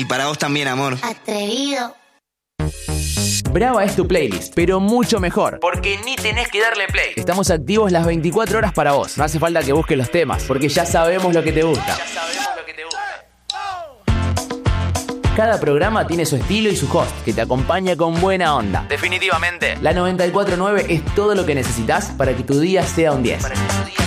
Y para vos también, amor. Atrevido. Brava es tu playlist, pero mucho mejor, porque ni tenés que darle play. Estamos activos las 24 horas para vos. No hace falta que busques los temas, porque ya sabemos lo que te gusta. Cada programa tiene su estilo y su host, que te acompaña con buena onda. Definitivamente, la 94.9 es todo lo que necesitas para que tu día sea un 10.